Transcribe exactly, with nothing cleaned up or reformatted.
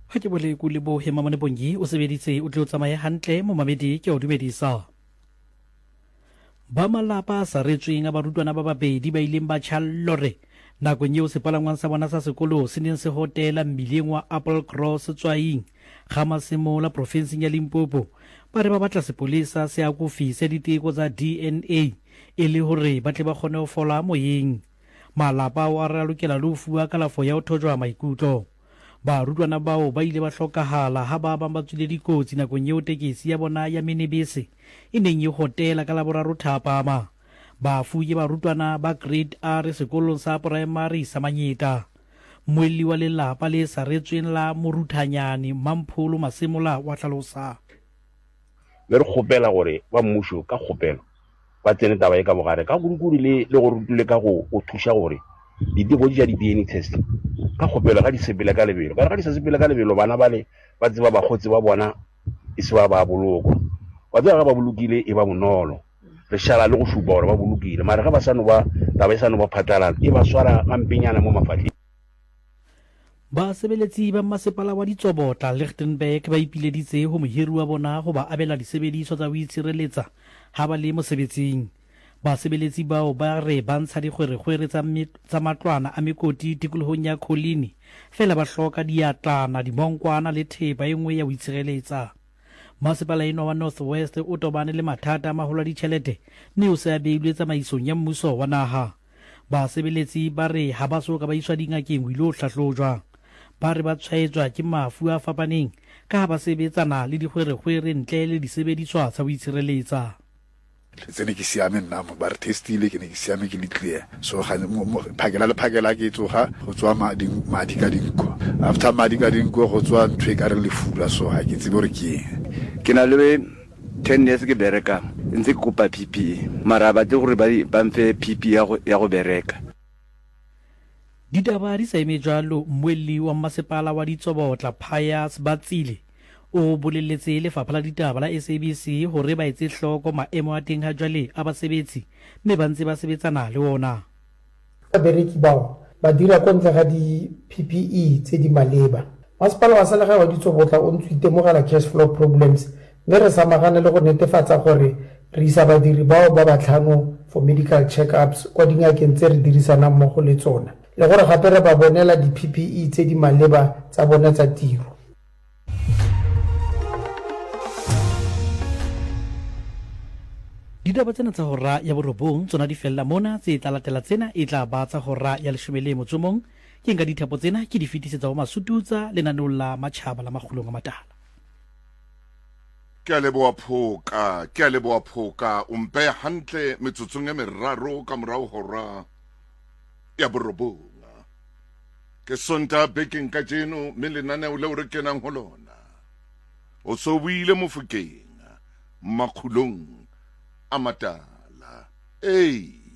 ha ke bole ku le bo hema mane bongi o sebeditse o tlo tsamaya hantle mo mamedi ke o dumedisa. Ba malapa sa retsweng a barutwana ba babedi ba ileng ba tshallore nakong eo sepalangwang sa bona sa sekolo se neng se hotela mmileng wa Apple Cross Tswaing ga Masemola provinseng ya Limpopo ba re ba batla sepolesa se a kofise diteko tsa D N A e le hore ba tle ba kgone ho fola moyeng. Malapa o a re a lokela le ho fuwa kalafo ya ho thojwa maikutlo. Barutwana bao ba ile ba hlokahala ha ba bang ba tswile dikotsi nakong eo tekesi ya bona ya minibese e neng e hotela ka Laboraro Thapama. Bafuye barutwana ba grade R sekolong sa primary sa Manyeta. Moelli wa lelapa le sa retsweng la Moruthanyane Mampholo Masemola wa tlhalosa. Le re kgopela gore ba mmusho ka kgopelo ba tsene taba e ka bogare ka guruguru le le go rutule ka go o thuša gore diteko di ja di D N A test ka kgopelo ga di sepele ka lebelo ka ga di sa sepele ka lebelo bana bale ba tseba ba khotse ba bona e se ba ba boloko ba tseba ba bolokile e ba monolo re shala le go shupa gore ba bolokile mara ga ba sano ba taba e sano ba phatala e ba swara gampenyana mo mafatlheng. Basebeletsi ba masepala wa Ditsobotla Lichtenburg ba ipileditse ho mohiri wa bona go ba abela disebediswa tsa ho itshireletsa ha ba le mosebetsing. Basebeletsi bao ba re ba ntsha dikgwerekgwere tsa matlwana a mekoti tikolohong ya Kholini fela ba hloka diatlana dimonkwana le thepa e nngwe ya ho itshireletsa. Masepala eno wa North West o tobane le mathata a maholo a ditjhelete mme o se a beilwe tsamaisong ya mmuso wa naha. Basebeletsi ba re ha ba soka ba iswa dingakeng ho ilo hlahlojwa. Ba re ba tshwaetswa ke mafu a fapaneng ka ha ba sebetsana le dikgwerekgwere ntle le disebediswa tsa ho itshireletsa. Se ne ke siame nna mo ba re testile ke ne ke siame ke le clear so ga phakela le phakela ke tsoga go tswa madi madi ka dinko after madi ka dinko go tswa ntwe ka re le fula so ha ke tsebe gore ke ke na le ten years ke bereka ntse ke kopa P P E mara ba tse gore ba ba mfe P P E ya go ya go bereka. Ditaba di sa eme jalo mmuelli wa masepala wa Ditsobotla Pius Batsile o boleletse lefapha la ditaba la S A B C hore ba etse hloko maemo a teng ha jwale a basebetsi mme ba ntse ba sebetsana le ona. Babereki bao ba dira ko ntle ga di P P E tse di maleba. Masepala wa selegae wa Ditsobotla o ntse itemogela cash flow problems mme re samagane le go netefatsa gore re isa badiri bao ba batlhano for medical check-ups kwa dingakeng tse re dirisanang mmogo le tsona le gore gape re ba bonela di P P E tse di maleba tsa bona tsa tiro. Ditaba tsena tsa hora ya borobong tsona di fella mona tse tla latela tsena e tla ba tsa hora ya leshome le motsomong ke nka dithapo tsena ke di fetisetsa ho Masututsa lenaneong la matjhaba la makgulong a matala. Ke a leboa Phoka ke a leboa Phoka o mpe hantle metsotsong e meraro ka morao hora ya borobong ke sonta bekeng ka jeno mme lenaneo leo re kenang ho lona o so buile Mofokeng makgulong a matala. Ei